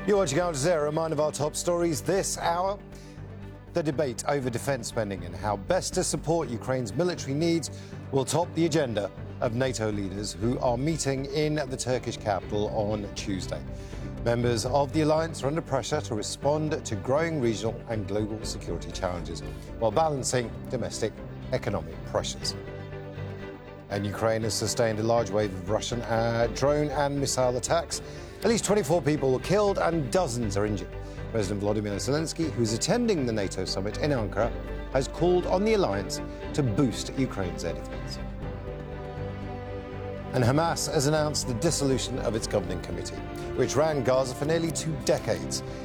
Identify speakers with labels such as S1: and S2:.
S1: You're watching Al Jazeera. A reminder of our top stories this hour. The debate over defence spending and how best to support Ukraine's military needs will top the agenda of NATO leaders who are meeting in the Turkish capital on Tuesday. Members of the alliance are under pressure to respond to growing regional and global security challenges while balancing domestic economic pressures. And Ukraine has sustained a large wave of Russian drone and missile attacks. At least 24 people were killed and dozens are injured. President Volodymyr Zelensky, who's attending the NATO summit in Ankara, has called on the alliance to boost Ukraine's air defence. And Hamas has announced the dissolution of its governing committee, which ran Gaza for nearly 2 decades.